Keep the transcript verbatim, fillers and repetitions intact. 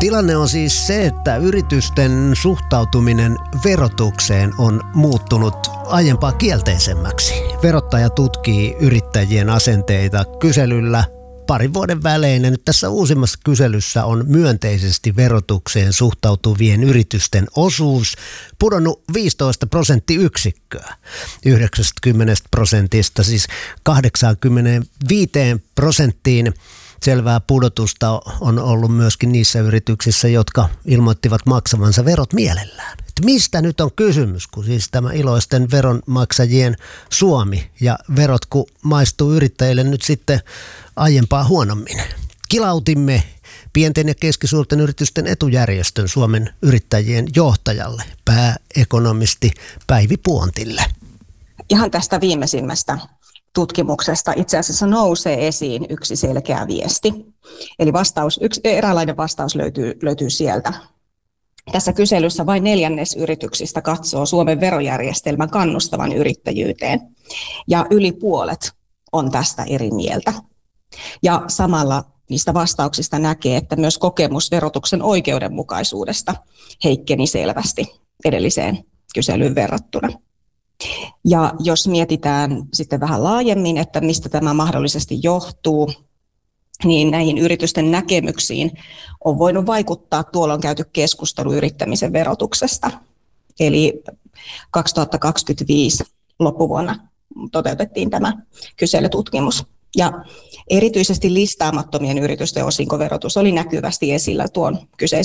Tilanne on siis se, että yritysten suhtautuminen verotukseen on muuttunut aiempaa kielteisemmäksi. Verottaja tutkii yrittäjien asenteita kyselyllä parin vuoden välein. Nyt tässä uusimmassa kyselyssä on myönteisesti verotukseen suhtautuvien yritysten osuus pudonnut viisitoista prosenttiyksikköä. yhdeksänkymmentä prosentista siis kahdeksankymmentäviisi prosenttiin. Selvää pudotusta on ollut myöskin niissä yrityksissä, jotka ilmoittivat maksavansa verot mielellään. Et mistä nyt on kysymys, kun siis tämä iloisten veronmaksajien Suomi ja verot kun maistuu yrittäjille nyt sitten aiempaa huonommin. Kilautimme pienten ja keskisuurten yritysten etujärjestön Suomen yrittäjien johtajalle, pääekonomisti Päivi Puontille. Ihan tästä viimeisimmästä tutkimuksesta itse asiassa nousee esiin yksi selkeä viesti. Eli vastaus, yksi, eräänlainen vastaus löytyy, löytyy sieltä. Tässä kyselyssä vain neljännes yrityksistä katsoo Suomen verojärjestelmän kannustavan yrittäjyyteen. Ja yli puolet on tästä eri mieltä. Ja samalla niistä vastauksista näkee, että myös kokemus verotuksen oikeudenmukaisuudesta heikkeni selvästi edelliseen kyselyyn verrattuna. Ja jos mietitään sitten vähän laajemmin, että mistä tämä mahdollisesti johtuu, niin näihin yritysten näkemyksiin on voinut vaikuttaa tuolloin käyty keskustelu yrittämisen verotuksesta. Eli kaksituhattakaksikymmentäviisi loppuvuonna toteutettiin tämä kyselytutkimus. Ja erityisesti listaamattomien yritysten osinkoverotus oli näkyvästi esillä tuon kyseisen